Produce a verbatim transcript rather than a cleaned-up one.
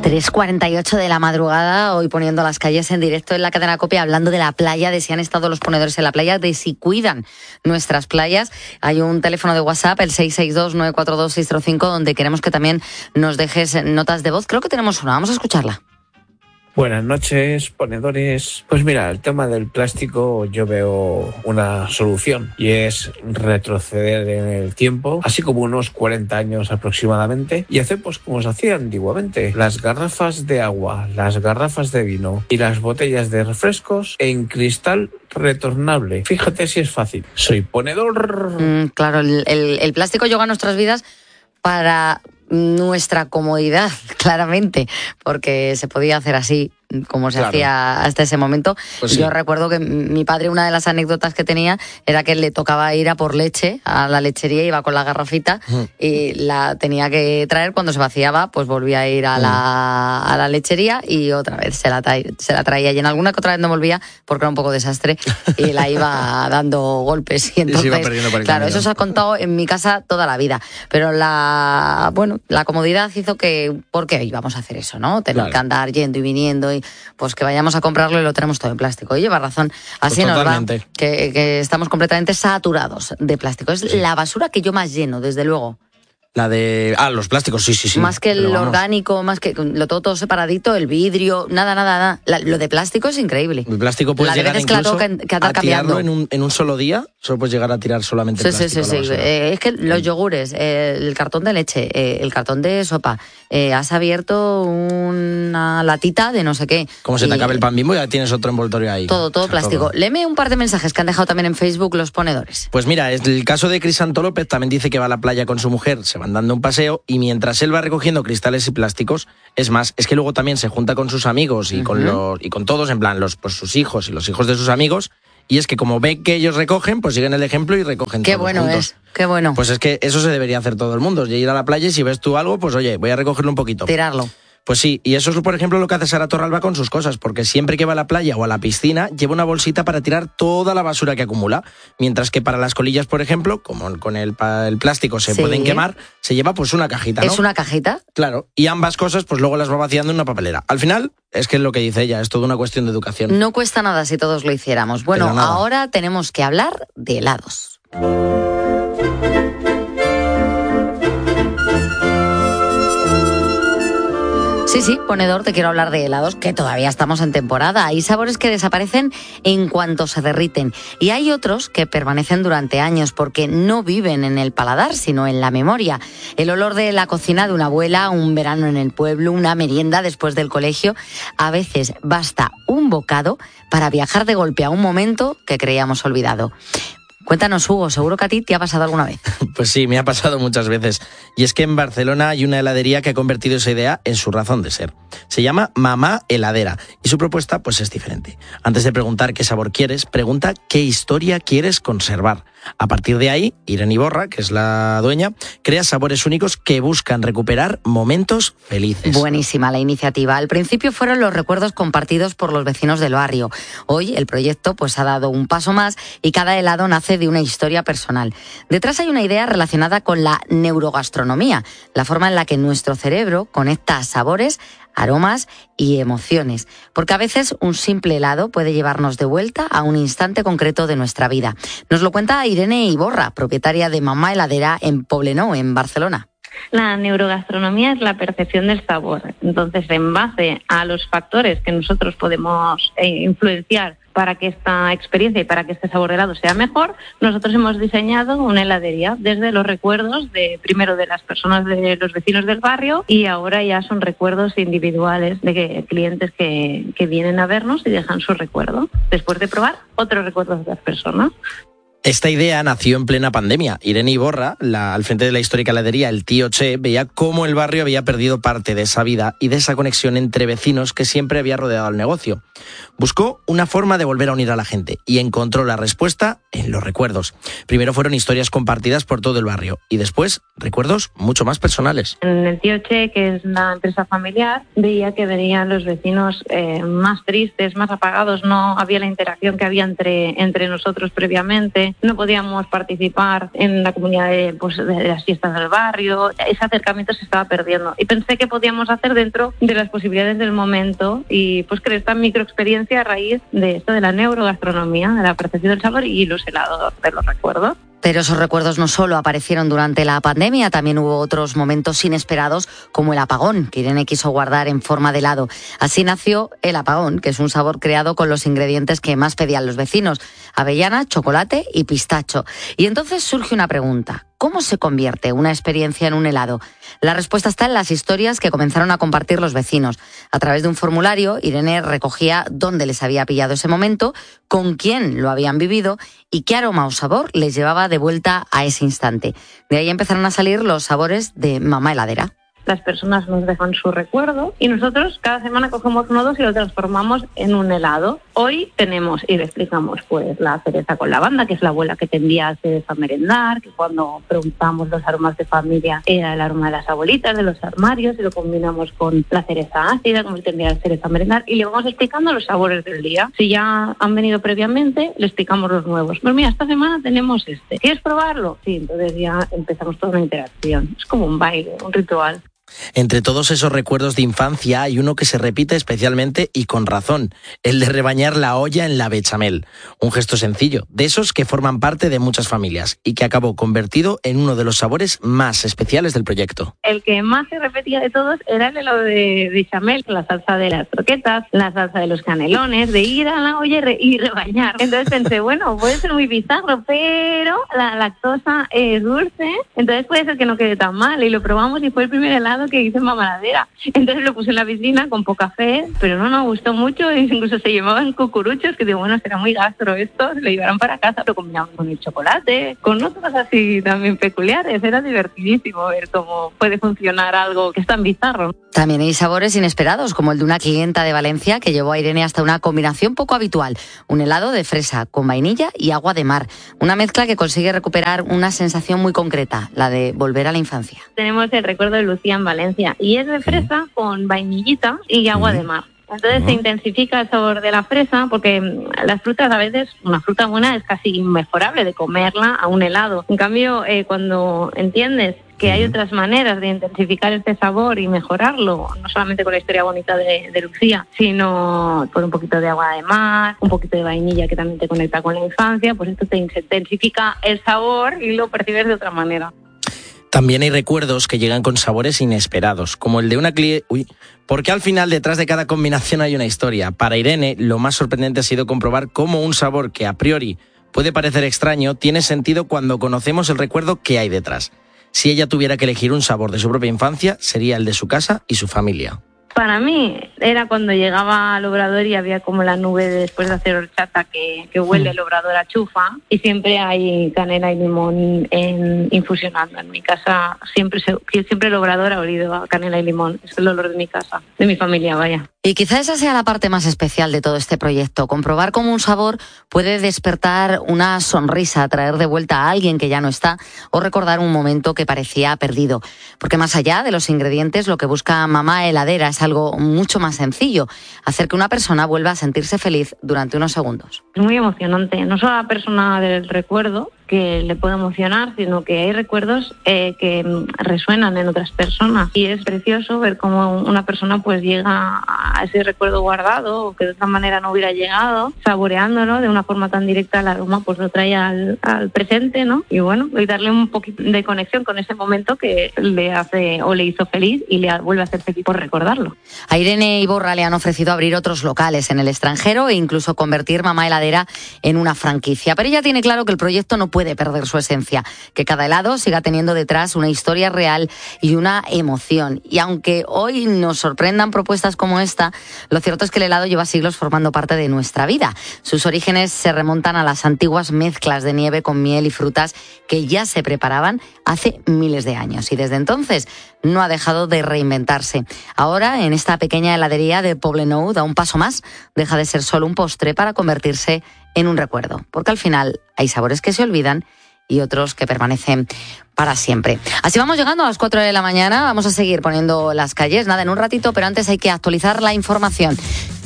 tres cuarenta y ocho de la madrugada, hoy poniendo las calles en directo en la cadena COPE, hablando de la playa, de si han estado los ponedores en la playa, de si cuidan nuestras playas. Hay un teléfono de WhatsApp, el seis seis dos, nueve cuatro dos, seis cero cinco, donde queremos que también nos dejes notas de voz. Creo que tenemos una, vamos a escucharla. Buenas noches, ponedores. Pues mira, el tema del plástico yo veo una solución y es retroceder en el tiempo, así como unos cuarenta años aproximadamente, y hacer pues como se hacía antiguamente. Las garrafas de agua, las garrafas de vino y las botellas de refrescos en cristal retornable. Fíjate si es fácil. Soy ponedor. Mm, claro, el, el, el plástico llega a nuestras vidas para nuestra comodidad, claramente, porque se podía hacer así como se claro. hacía hasta ese momento. Pues sí. Yo recuerdo que mi padre, una de las anécdotas que tenía era que le tocaba ir a por leche a la lechería, iba con la garrafita uh-huh. y la tenía que traer. Cuando se vaciaba, pues volvía a ir a, uh-huh. la, a la lechería y otra vez se la, tra- se la traía. Y en alguna que otra vez no volvía porque era un poco desastre y la iba dando golpes. Y entonces, y se iba perdiendo por el claro, camino. Eso se ha contado en mi casa toda la vida. Pero la, bueno, la comodidad hizo que, ¿por qué íbamos a hacer eso, no? Tener claro. que andar yendo y viniendo y pues que vayamos a comprarlo y lo tenemos todo en plástico. Y lleva razón, así pues nos va, que, que estamos completamente saturados de plástico. Es sí. la basura que yo más lleno, desde luego. La de... Ah, los plásticos, sí, sí, sí. Más que el orgánico, más que lo todo, todo separadito, el vidrio, nada, nada, nada. La, lo de plástico es increíble. El plástico puede llegar incluso que que, que a cambiando. tirarlo en un, en un solo día, solo puedes llegar a tirar solamente sí, plástico. Sí, sí, sí. Eh, es que los yogures, eh, el cartón de leche, eh, el cartón de sopa, eh, has abierto una latita de no sé qué. Como se te acabe el pan Bimbo, ya tienes otro envoltorio ahí. Todo, todo o sea, plástico. Todo. Léeme un par de mensajes que han dejado también en Facebook los ponedores. Pues mira, el caso de Crisanto López también dice que va a la playa con su mujer, se van dando un paseo y mientras él va recogiendo cristales y plásticos, es más, es que luego también se junta con sus amigos y, uh-huh. con, los, y con todos, en plan, los, pues, sus hijos y los hijos de sus amigos, y es que como ve que ellos recogen, pues siguen el ejemplo y recogen qué todos bueno juntos. Es, qué bueno. Pues es que eso se debería hacer todo el mundo, ir a la playa y si ves tú algo, pues oye, voy a recogerlo un poquito. Tirarlo. Pues sí, y eso es, por ejemplo, lo que hace Sara Torralba con sus cosas, porque siempre que va a la playa o a la piscina, lleva una bolsita para tirar toda la basura que acumula, mientras que para las colillas, por ejemplo, como con el, el plástico se sí. pueden quemar, se lleva pues una cajita, ¿no? ¿Es una cajita? Claro, y ambas cosas pues luego las va vaciando en una papelera. Al final, es que es lo que dice ella, es toda una cuestión de educación. No cuesta nada si todos lo hiciéramos. Bueno, ahora tenemos que hablar de helados. Sí, sí, ponedor, te quiero hablar de helados, que todavía estamos en temporada. Hay sabores que desaparecen en cuanto se derriten y hay otros que permanecen durante años porque no viven en el paladar, sino en la memoria. El olor de la cocina de una abuela, un verano en el pueblo, una merienda después del colegio. A veces basta un bocado para viajar de golpe a un momento que creíamos olvidado. Cuéntanos, Hugo, seguro que a ti te ha pasado alguna vez. Pues sí, me ha pasado muchas veces. Y es que en Barcelona hay una heladería que ha convertido esa idea en su razón de ser. Se llama Mamá Heladera y su propuesta pues es diferente. Antes de preguntar qué sabor quieres, pregunta qué historia quieres conservar. A partir de ahí, Irene Iborra, que es la dueña, crea sabores únicos que buscan recuperar momentos felices. Buenísima la iniciativa. Al principio fueron los recuerdos compartidos por los vecinos del barrio. Hoy el proyecto pues ha dado un paso más y cada helado nace de una historia personal. Detrás hay una idea relacionada con la neurogastronomía, la forma en la que nuestro cerebro conecta sabores, aromas y emociones, porque a veces un simple helado puede llevarnos de vuelta a un instante concreto de nuestra vida. Nos lo cuenta Irene Iborra, propietaria de Mamá Heladera en Poblenou, en Barcelona. La neurogastronomía es la percepción del sabor. Entonces, en base a los factores que nosotros podemos eh, influenciar para que esta experiencia y para que este sabor de helado sea mejor, nosotros hemos diseñado una heladería desde los recuerdos de primero de las personas, de los vecinos del barrio, y ahora ya son recuerdos individuales de que, clientes que, que vienen a vernos y dejan su recuerdo después de probar otros recuerdos de las personas. Esta idea nació en plena pandemia. Irene Iborra, la, al frente de la histórica heladería El Tío Che, veía cómo el barrio había perdido parte de esa vida y de esa conexión entre vecinos que siempre había rodeado el negocio. Buscó una forma de volver a unir a la gente y encontró la respuesta en los recuerdos. Primero fueron historias compartidas por todo el barrio y después recuerdos mucho más personales. En El Tío Che, que es una empresa familiar, veía que venían los vecinos eh, más tristes, más apagados, no había la interacción que había entre, entre nosotros previamente. que no podíamos participar en la comunidad de, pues, de las fiestas del barrio. Ese acercamiento se estaba perdiendo. Y pensé que podíamos hacer dentro de las posibilidades del momento y pues creé esta microexperiencia a raíz de esto de la neurogastronomía, de la percepción del sabor y los helados de los recuerdos. Pero esos recuerdos no solo aparecieron durante la pandemia, también hubo otros momentos inesperados como el apagón, que Irene quiso guardar en forma de helado. Así nació el apagón, que es un sabor creado con los ingredientes que más pedían los vecinos: avellana, chocolate y pistacho. Y entonces surge una pregunta: ¿cómo se convierte una experiencia en un helado? La respuesta está en las historias que comenzaron a compartir los vecinos. A través de un formulario, Irene recogía dónde les había pillado ese momento, con quién lo habían vivido y qué aroma o sabor les llevaba de vuelta a ese instante. De ahí empezaron a salir los sabores de Mamá Heladera. Las personas nos dejan su recuerdo y nosotros cada semana cogemos uno dos y lo transformamos en un helado. Hoy tenemos, y le explicamos, pues la cereza con lavanda, que es la abuela que te envía cereza a merendar, que cuando preguntamos los aromas de familia era el aroma de las abuelitas, de los armarios, y lo combinamos con la cereza ácida, como te envía la cereza a merendar, y le vamos explicando los sabores del día. Si ya han venido previamente, le explicamos los nuevos. Pues mira, esta semana tenemos este. ¿Quieres probarlo? Sí, entonces ya empezamos toda una interacción. Es como un baile, un ritual. Entre todos esos recuerdos de infancia hay uno que se repite especialmente y con razón, el de rebañar la olla en la bechamel. Un gesto sencillo, de esos que forman parte de muchas familias y que acabó convertido en uno de los sabores más especiales del proyecto. El que más se repetía de todos era el helado de bechamel, la salsa de las croquetas, la salsa de los canelones, de ir a la olla y, re- y rebañar. Entonces pensé, bueno, puede ser muy bizarro, pero la lactosa es dulce, entonces puede ser que no quede tan mal. Y lo probamos y fue el primer helado que hice en Mamá Heladera. Entonces lo puse en la piscina con poca fe, pero no nos gustó mucho, incluso se llevaban cucuruchos, que digo, bueno, será muy gastro esto, se lo llevaron para casa, lo combinamos con el chocolate, con otras así también peculiares. Era divertidísimo ver cómo puede funcionar algo que es tan bizarro. También hay sabores inesperados, como el de una clienta de Valencia que llevó a Irene hasta una combinación poco habitual: un helado de fresa con vainilla y agua de mar, una mezcla que consigue recuperar una sensación muy concreta, la de volver a la infancia. Tenemos el recuerdo de Lucía en Valencia y es de fresa con vainillita y agua de mar. Entonces se intensifica el sabor de la fresa porque las frutas a veces, una fruta buena es casi inmejorable de comerla a un helado. En cambio, eh, cuando entiendes que hay otras maneras de intensificar este sabor y mejorarlo, no solamente con la historia bonita de, de Lucía, sino con un poquito de agua de mar, un poquito de vainilla que también te conecta con la infancia, pues esto te intensifica el sabor y lo percibes de otra manera. También hay recuerdos que llegan con sabores inesperados, como el de una cliente... Uy, porque al final detrás de cada combinación hay una historia. Para Irene, lo más sorprendente ha sido comprobar cómo un sabor que a priori puede parecer extraño tiene sentido cuando conocemos el recuerdo que hay detrás. Si ella tuviera que elegir un sabor de su propia infancia, sería el de su casa y su familia. Para mí era cuando llegaba al obrador y había como la nube de después de hacer horchata que, que huele el obrador a chufa, y siempre hay canela y limón en, infusionando. En mi casa siempre se, siempre el obrador ha olido a canela y limón. Es el olor de mi casa, de mi familia, vaya. Y quizá esa sea la parte más especial de todo este proyecto: comprobar cómo un sabor puede despertar una sonrisa, traer de vuelta a alguien que ya no está o recordar un momento que parecía perdido. Porque más allá de los ingredientes, lo que busca Mamá Heladera es algo mucho más sencillo: hacer que una persona vuelva a sentirse feliz durante unos segundos. Es muy emocionante, no solo la persona del recuerdo, que le puede emocionar, sino que hay recuerdos eh, que resuenan en otras personas, y es precioso ver cómo una persona pues llega a ese recuerdo guardado o que de otra manera no hubiera llegado, saboreándolo de una forma tan directa. El aroma pues lo trae al, al presente, ¿no? Y bueno, y darle un poquito de conexión con ese momento que le hace o le hizo feliz y le vuelve a hacer feliz por recordarlo. A Irene Iborra le han ofrecido abrir otros locales en el extranjero e incluso convertir Mamá Heladera en una franquicia, pero ella tiene claro que el proyecto no puede puede perder su esencia, que cada helado siga teniendo detrás una historia real y una emoción. Y aunque hoy nos sorprendan propuestas como esta, lo cierto es que el helado lleva siglos formando parte de nuestra vida. Sus orígenes se remontan a las antiguas mezclas de nieve con miel y frutas que ya se preparaban hace miles de años, y desde entonces no ha dejado de reinventarse. Ahora, en esta pequeña heladería de Poblenou, da un paso más, deja de ser solo un postre para convertirse en un recuerdo, porque al final hay sabores que se olvidan y otros que permanecen para siempre. Así vamos llegando a las cuatro de la mañana, vamos a seguir poniendo las calles, nada, en un ratito, pero antes hay que actualizar la información.